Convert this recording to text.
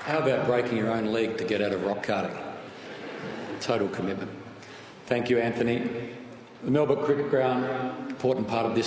How about breaking your own leg to get out of rock karting? Total commitment. Thank you, Anthony. The Melbourne Cricket Ground, important part of this